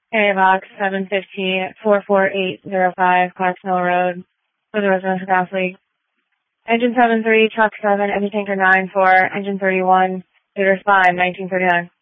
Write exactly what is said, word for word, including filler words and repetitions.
Area box seven fifteen four four eight zero five, Clarks Mill Road, for the residential gas leak. Engine seven three, truck seven, engine tanker nine four, engine thirty-one, Theater five, nineteen thirty-nine.